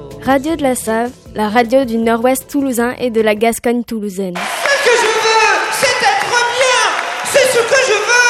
Radio de la Save, la radio du Nord-Ouest toulousain et de la Gascogne toulousaine. Ce que je veux, c'est être bien. C'est ce que je veux.